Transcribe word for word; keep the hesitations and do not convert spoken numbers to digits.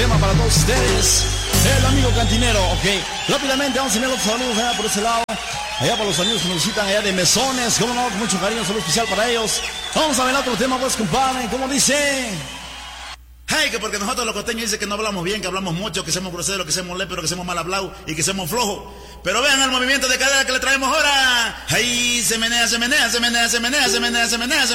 tema para todos ustedes. El amigo cantinero, ok. Rápidamente vamos a enviar los saludos allá por ese lado. Allá para los amigos que nos visitan allá de Mesones. Como no, con mucho cariño, saludo especial para ellos. Vamos a ver otro tema, pues, compadre. ¿Cómo dice? Hey, que porque nosotros los costeños dicen que no hablamos bien, que hablamos mucho, que somos groseros, que somos léperos, que somos mal hablados y que somos flojos. Pero vean el movimiento de cadera que le traemos ahora. Hey, se menea, se menea, se menea, se menea, se menea, se menea.